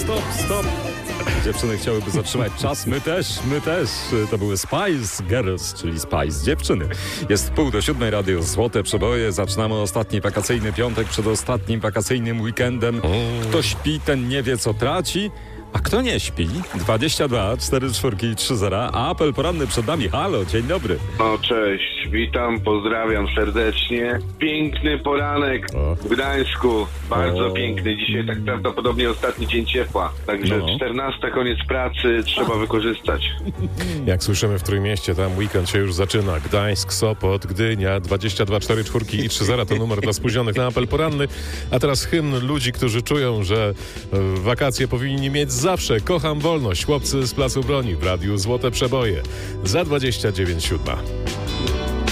stop. Dziewczyny chciałyby zatrzymać czas, my też. To były Spice Girls, czyli Spice dziewczyny. Jest 6:30, Radio Złote Przeboje. Zaczynamy ostatni wakacyjny piątek przed ostatnim wakacyjnym weekendem. Kto śpi, ten nie wie, co traci. A kto nie śpi? 22 44 30. A apel poranny przed nami. Halo, dzień dobry. No cześć, witam, pozdrawiam serdecznie. Piękny poranek w Gdańsku, bardzo piękny. Dzisiaj tak prawdopodobnie ostatni dzień ciepła. Także 14 koniec pracy, trzeba wykorzystać. Jak słyszymy w Trójmieście, tam weekend się już zaczyna. Gdańsk, Sopot, Gdynia, 22 44 i 30 to numer dla spóźnionych na apel poranny. A teraz hymn ludzi, którzy czują, że wakacje powinni mieć zawsze. Kocham wolność. Chłopcy z Placu Broni w Radiu Złote Przeboje. Za 29:07.